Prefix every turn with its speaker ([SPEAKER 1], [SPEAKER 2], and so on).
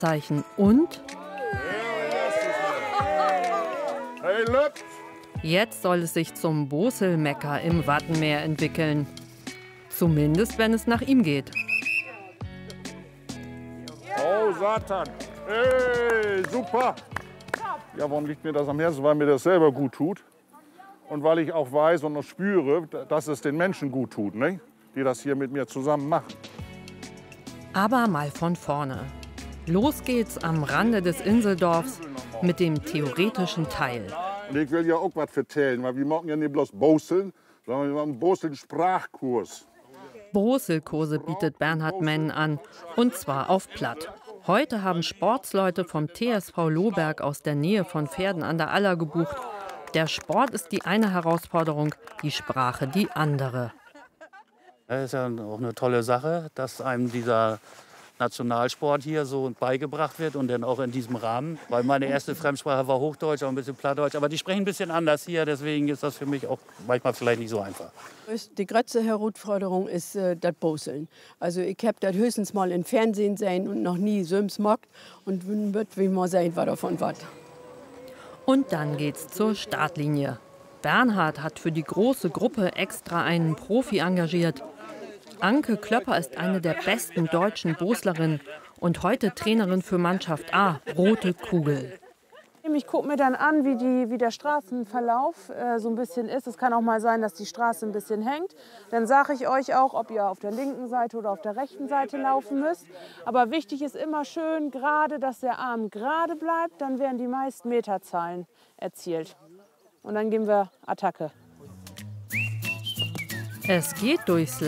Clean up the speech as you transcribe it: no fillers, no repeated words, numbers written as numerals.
[SPEAKER 1] Und jetzt soll es sich zum Boselmekka im Wattenmeer entwickeln. Zumindest, wenn es nach ihm geht.
[SPEAKER 2] Oh, Satan. Hey, super. Ja, warum liegt mir das am Herzen? Weil mir das selber gut tut. Und weil ich auch weiß und noch spüre, dass es den Menschen gut tut, ne? Die das hier mit mir zusammen machen.
[SPEAKER 1] Aber mal von vorne. Los geht's am Rande des Inseldorfs mit dem theoretischen Teil.
[SPEAKER 2] Und ich will ja auch was vertellen, weil wir machen ja nicht bloß Boseln, sondern wir machen Boseln-Sprachkurs.
[SPEAKER 1] Boselkurse bietet Bernhard Menn an, und zwar auf Platt. Heute haben Sportsleute vom TSV Lohberg aus der Nähe von Verden an der Aller gebucht. Der Sport ist die eine Herausforderung, die Sprache die andere.
[SPEAKER 3] Das ist ja auch eine tolle Sache, dass einem dieser Nationalsport hier so beigebracht wird und dann auch in diesem Rahmen. Weil meine erste Fremdsprache war Hochdeutsch, auch ein bisschen Plattdeutsch. Aber die sprechen ein bisschen anders hier, deswegen ist das für mich auch manchmal vielleicht nicht so einfach.
[SPEAKER 4] Die größte Herausforderung ist das Boseln. Also ich habe das höchstens mal im Fernsehen gesehen und noch nie so im Smog. Und wird wie mal sehen, was davon was.
[SPEAKER 1] Und dann geht's zur Startlinie. Bernhard hat für die große Gruppe extra einen Profi engagiert. Anke Klöpper ist eine der besten deutschen Boslerinnen und heute Trainerin für Mannschaft A, Rote Kugel.
[SPEAKER 5] Ich gucke mir dann an, wie der Straßenverlauf so ein bisschen ist. Es kann auch mal sein, dass die Straße ein bisschen hängt. Dann sage ich euch auch, ob ihr auf der linken Seite oder auf der rechten Seite laufen müsst. Aber wichtig ist immer schön gerade, dass der Arm gerade bleibt. Dann werden die meisten Meterzahlen erzielt. Und dann geben wir Attacke.
[SPEAKER 1] Es geht durchs